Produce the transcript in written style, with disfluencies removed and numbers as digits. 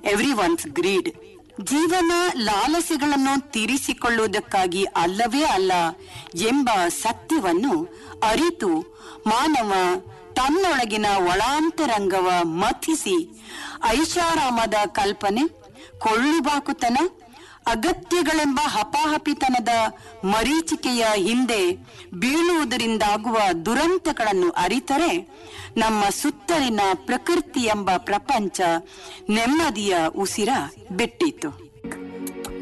everyone's greed. ಜೀವನ ಲಾಲಸೆಗಳನ್ನು ತೀರಿಸಿಕೊಳ್ಳುವುದಕ್ಕಾಗಿ ಅಲ್ಲವೇ ಅಲ್ಲ ಎಂಬ ಸತ್ಯವನ್ನು ಅರಿತು ಮಾನವ ತನ್ನೊಳಗಿನ ಒಳಾಂತರಂಗವ ಮಥಿಸಿ ಐಷಾರಾಮದ ಕಲ್ಪನೆ, ಕೊಳ್ಳುಬಾಕುತನ, ಅಗತ್ಯಗಳೆಂಬ ಹಪಾಹಪಿತನದ ಮರೀಚಿಕೆಯ ಹಿಂದೆ ಬೀಳುವುದರಿಂದಾಗುವ ದುರಂತಗಳನ್ನು ಅರಿತರೆ ನಮ್ಮ ಸುತ್ತಲಿನ ಪ್ರಕೃತಿ ಎಂಬ ಪ್ರಪಂಚ ನೆಮ್ಮದಿಯ ಉಸಿರ ಬಿಟ್ಟಿತು.